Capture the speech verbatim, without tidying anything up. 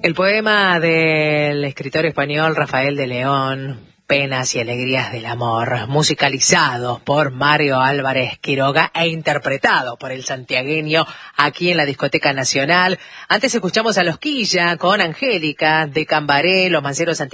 El poema del escritor español Rafael de León, Penas y Alegrías del Amor, musicalizado por Mario Álvarez Quiroga e interpretado por el santiagueño aquí en la Discoteca Nacional. Antes escuchamos a Los Quilla con Angélica de Cambaré, Los Manceros Santiago.